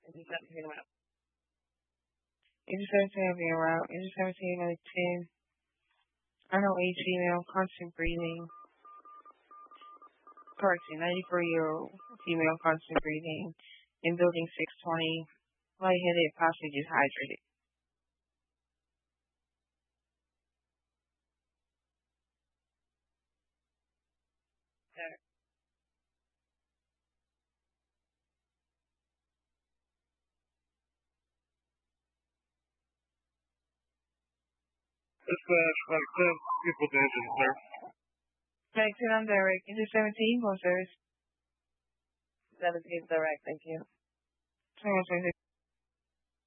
Intercepting being around. Intercepting like 10. ROH female, constant breathing. Correction, 94-year-old female, constant breathing. In building 620. Lightheaded, possibly dehydrated. Dispatch, like 10 people injured, sir. Flight 10, I'm direct. Is it 17? Go, sir. 17 direct, thank you. 21,